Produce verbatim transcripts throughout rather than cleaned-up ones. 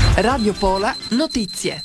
Radio Pola Notizie.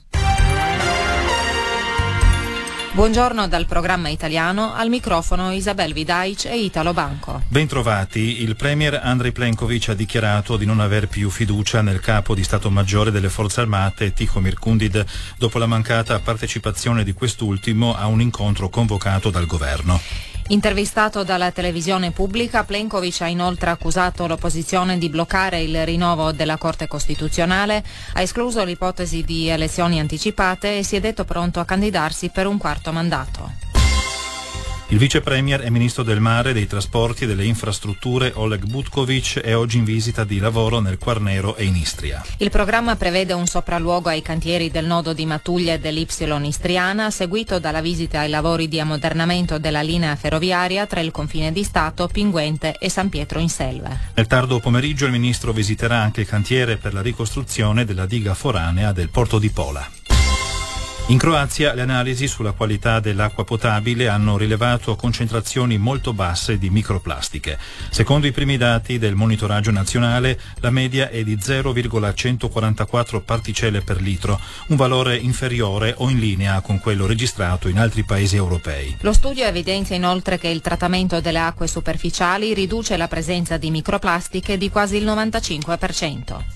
Buongiorno dal programma italiano, al microfono Isabel Vidaic e Italo Banco. Bentrovati. Il premier Andrej Plenković ha dichiarato di non aver più fiducia nel capo di Stato Maggiore delle Forze Armate, Tihomir Kundid, dopo la mancata partecipazione di quest'ultimo a un incontro convocato dal governo. Intervistato dalla televisione pubblica, Plenković ha inoltre accusato l'opposizione di bloccare il rinnovo della Corte Costituzionale, ha escluso l'ipotesi di elezioni anticipate e si è detto pronto a candidarsi per un quarto mandato. Il vice premier e ministro del mare, dei trasporti e delle infrastrutture Oleg Butković è oggi in visita di lavoro nel Quarnero e in Istria. Il programma prevede un sopralluogo ai cantieri del nodo di Matuglia e dell'Y Istriana, seguito dalla visita ai lavori di ammodernamento della linea ferroviaria tra il confine di Stato, Pinguente e San Pietro in Selva. Nel tardo pomeriggio il ministro visiterà anche il cantiere per la ricostruzione della diga foranea del porto di Pola. In Croazia le analisi sulla qualità dell'acqua potabile hanno rilevato concentrazioni molto basse di microplastiche. Secondo i primi dati del monitoraggio nazionale, la media è di zero virgola centoquarantaquattro particelle per litro, un valore inferiore o in linea con quello registrato in altri paesi europei. Lo studio evidenzia inoltre che il trattamento delle acque superficiali riduce la presenza di microplastiche di quasi il novantacinque per cento.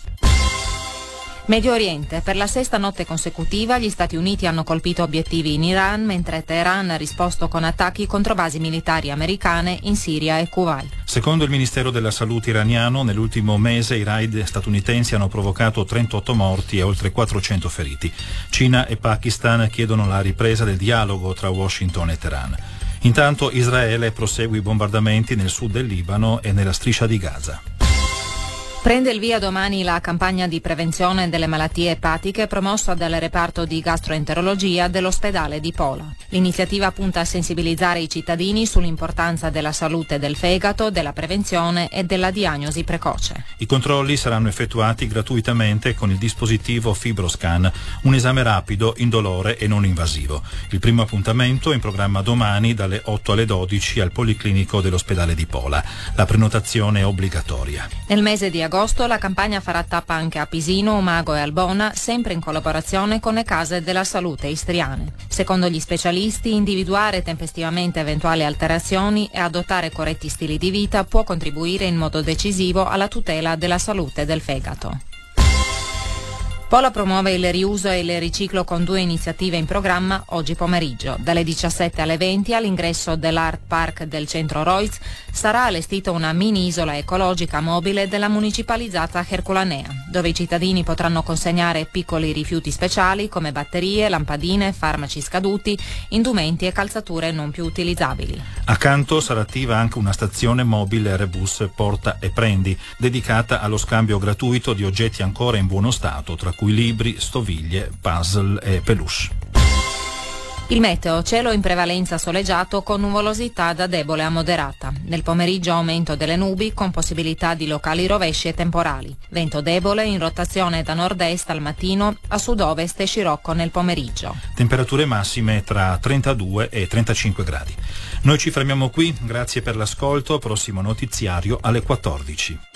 Medio Oriente. Per la sesta notte consecutiva gli Stati Uniti hanno colpito obiettivi in Iran, mentre Teheran ha risposto con attacchi contro basi militari americane in Siria e Kuwait. Secondo il Ministero della Salute iraniano, nell'ultimo mese i raid statunitensi hanno provocato trentotto morti e oltre quattrocento feriti. Cina e Pakistan chiedono la ripresa del dialogo tra Washington e Teheran. Intanto Israele prosegue i bombardamenti nel sud del Libano e nella striscia di Gaza. Prende il via domani la campagna di prevenzione delle malattie epatiche promossa dal reparto di gastroenterologia dell'ospedale di Pola. L'iniziativa punta a sensibilizzare i cittadini sull'importanza della salute del fegato, della prevenzione e della diagnosi precoce. I controlli saranno effettuati gratuitamente con il dispositivo FibroScan, un esame rapido, indolore e non invasivo. Il primo appuntamento è in programma domani dalle otto alle dodici al Policlinico dell'ospedale di Pola. La prenotazione è obbligatoria. Nel mese di agosto la campagna farà tappa anche a Pisino, Umago e Albona, sempre in collaborazione con le case della salute istriane. Secondo gli specialisti, individuare tempestivamente eventuali alterazioni e adottare corretti stili di vita può contribuire in modo decisivo alla tutela della salute del fegato. Pola promuove il riuso e il riciclo con due iniziative in programma oggi pomeriggio. Dalle diciassette alle venti all'ingresso dell'Art Park del centro Roiz sarà allestita una mini isola ecologica mobile della municipalizzata Herculanea, dove i cittadini potranno consegnare piccoli rifiuti speciali come batterie, lampadine, farmaci scaduti, indumenti e calzature non più utilizzabili. Accanto sarà attiva anche una stazione mobile Rebus Porta e Prendi, dedicata allo scambio gratuito di oggetti ancora in buono stato, tra cui libri, stoviglie, puzzle e peluche. Il meteo, cielo in prevalenza soleggiato con nuvolosità da debole a moderata. Nel pomeriggio aumento delle nubi con possibilità di locali rovesci e temporali. Vento debole in rotazione da nord-est al mattino, a sud-ovest e scirocco nel pomeriggio. Temperature massime tra trentadue e trentacinque gradi. Noi ci fermiamo qui, grazie per l'ascolto, prossimo notiziario alle quattordici.